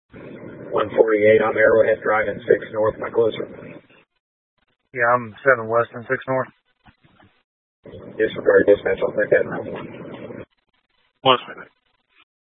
148, I'm Arrowhead Drive in 6 North, my closer. Yeah, I'm 7 West and 6 North. Disregard dispatch, I'll take that. 1 minute.